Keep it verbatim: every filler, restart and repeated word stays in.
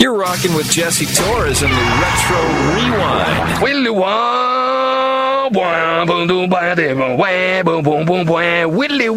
You're rocking with Jesse Torres in the Retro Rewind. Willy wah, wah, boom, boom, boom, boom, boom, boom, boom, boom, Willy